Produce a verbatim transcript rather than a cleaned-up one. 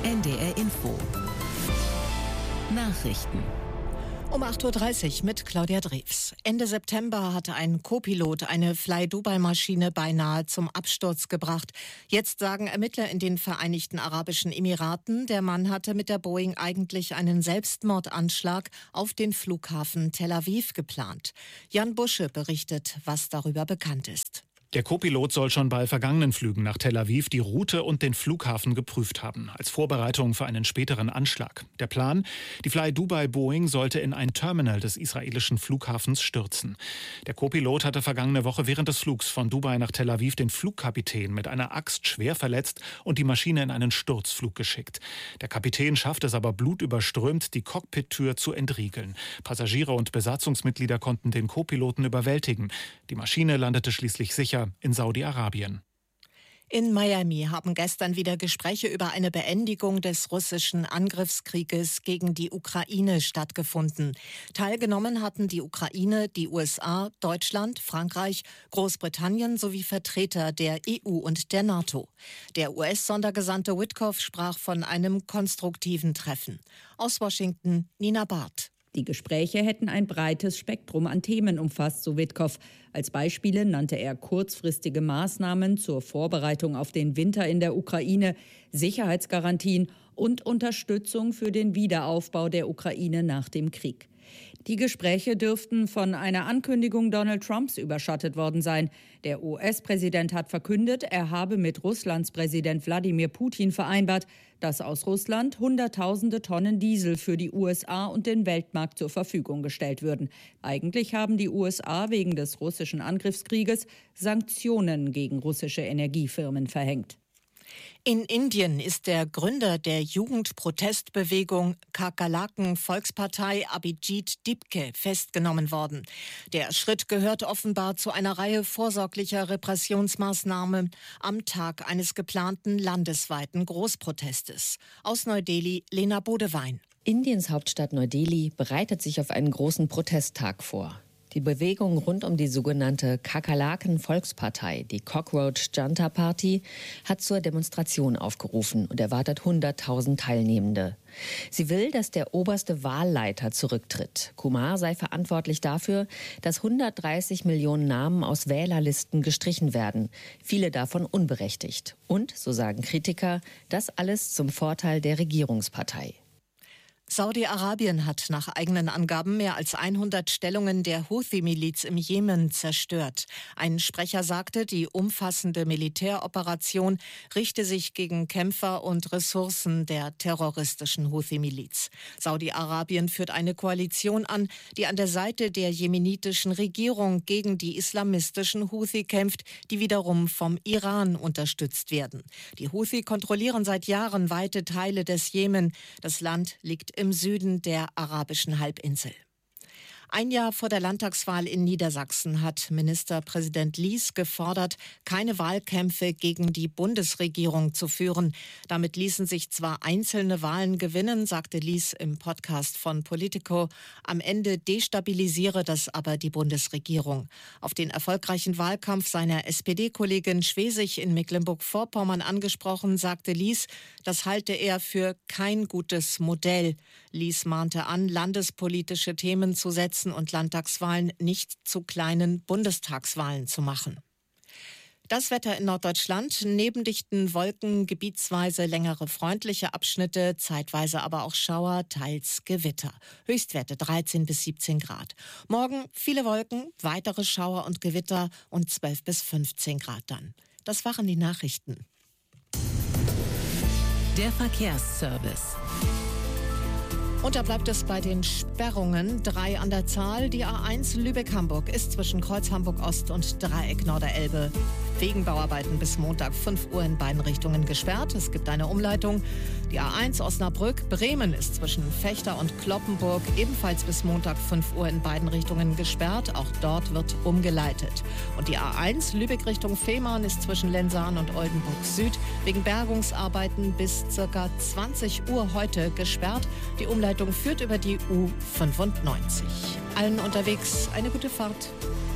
N D R Info. Nachrichten. Um acht Uhr dreißig mit Claudia Drews. Ende September hatte ein Co-Pilot eine Fly-Dubai-Maschine beinahe zum Absturz gebracht. Jetzt sagen Ermittler in den Vereinigten Arabischen Emiraten, der Mann hatte mit der Boeing eigentlich einen Selbstmordanschlag auf den Flughafen Tel Aviv geplant. Jan Busche berichtet, was darüber bekannt ist. Der Co-Pilot soll schon bei vergangenen Flügen nach Tel Aviv die Route und den Flughafen geprüft haben, als Vorbereitung für einen späteren Anschlag. Der Plan: Die Fly Dubai Boeing sollte in ein Terminal des israelischen Flughafens stürzen. Der Co-Pilot hatte vergangene Woche während des Flugs von Dubai nach Tel Aviv den Flugkapitän mit einer Axt schwer verletzt und die Maschine in einen Sturzflug geschickt. Der Kapitän schaffte es aber blutüberströmt, die Cockpittür zu entriegeln. Passagiere und Besatzungsmitglieder konnten den Co-Piloten überwältigen. Die Maschine landete schließlich sicher in Saudi-Arabien. In Miami haben gestern wieder Gespräche über eine Beendigung des russischen Angriffskrieges gegen die Ukraine stattgefunden. Teilgenommen hatten die Ukraine, die U S A, Deutschland, Frankreich, Großbritannien sowie Vertreter der E U und der NATO. Der U S-Sondergesandte Witkoff sprach von einem konstruktiven Treffen. Aus Washington, Nina Barth. Die Gespräche hätten ein breites Spektrum an Themen umfasst, so Witkoff. Als Beispiele nannte er kurzfristige Maßnahmen zur Vorbereitung auf den Winter in der Ukraine, Sicherheitsgarantien und Unterstützung für den Wiederaufbau der Ukraine nach dem Krieg. Die Gespräche dürften von einer Ankündigung Donald Trumps überschattet worden sein. Der U S-Präsident hat verkündet, er habe mit Russlands Präsident Wladimir Putin vereinbart, dass aus Russland Hunderttausende Tonnen Diesel für die U S A und den Weltmarkt zur Verfügung gestellt würden. Eigentlich haben die U S A wegen des russischen Angriffskrieges Sanktionen gegen russische Energiefirmen verhängt. In Indien ist der Gründer der Jugendprotestbewegung Kakerlaken Volkspartei Abhijit Dipke festgenommen worden. Der Schritt gehört offenbar zu einer Reihe vorsorglicher Repressionsmaßnahmen am Tag eines geplanten landesweiten Großprotestes. Aus Neu-Delhi, Lena Bodewein. Indiens Hauptstadt Neu-Delhi bereitet sich auf einen großen Protesttag vor. Die Bewegung rund um die sogenannte Kakerlaken-Volkspartei, die Cockroach Junta Party, hat zur Demonstration aufgerufen und erwartet hunderttausend Teilnehmende. Sie will, dass der oberste Wahlleiter zurücktritt. Kumar sei verantwortlich dafür, dass hundertdreißig Millionen Namen aus Wählerlisten gestrichen werden, viele davon unberechtigt. Und, so sagen Kritiker, das alles zum Vorteil der Regierungspartei. Saudi-Arabien hat nach eigenen Angaben mehr als hundert Stellungen der Houthi-Miliz im Jemen zerstört. Ein Sprecher sagte, die umfassende Militäroperation richte sich gegen Kämpfer und Ressourcen der terroristischen Houthi-Miliz. Saudi-Arabien führt eine Koalition an, die an der Seite der jemenitischen Regierung gegen die islamistischen Houthi kämpft, die wiederum vom Iran unterstützt werden. Die Houthi kontrollieren seit Jahren weite Teile des Jemen. Das Land liegt im Süden der arabischen Halbinsel. Ein Jahr vor der Landtagswahl in Niedersachsen hat Ministerpräsident Lies gefordert, keine Wahlkämpfe gegen die Bundesregierung zu führen. Damit ließen sich zwar einzelne Wahlen gewinnen, sagte Lies im Podcast von Politico. Am Ende destabilisiere das aber die Bundesregierung. Auf den erfolgreichen Wahlkampf seiner S P D-Kollegin Schwesig in Mecklenburg-Vorpommern angesprochen, sagte Lies, das halte er für kein gutes Modell. Lies mahnte an, landespolitische Themen zu setzen und Landtagswahlen nicht zu kleinen Bundestagswahlen zu machen. Das Wetter in Norddeutschland: neben dichten Wolken gebietsweise längere freundliche Abschnitte, zeitweise aber auch Schauer, teils Gewitter. Höchstwerte dreizehn bis siebzehn Grad. Morgen viele Wolken, weitere Schauer und Gewitter und zwölf bis fünfzehn Grad dann. Das waren die Nachrichten. Der Verkehrsservice. Und da bleibt es bei den Sperrungen. Drei an der Zahl. Die A eins Lübeck-Hamburg ist zwischen Kreuz Hamburg-Ost und Dreieck Norderelbe wegen Bauarbeiten bis Montag fünf Uhr in beiden Richtungen gesperrt. Es gibt eine Umleitung. Die A eins Osnabrück-Bremen ist zwischen Fechter und Cloppenburg ebenfalls bis Montag fünf Uhr in beiden Richtungen gesperrt. Auch dort wird umgeleitet. Und die A eins Lübeck Richtung Fehmarn ist zwischen Lensahn und Oldenburg Süd wegen Bergungsarbeiten bis ca. zwanzig Uhr heute gesperrt. Die Umleitung führt über die U fünfundneunzig. Allen unterwegs eine gute Fahrt.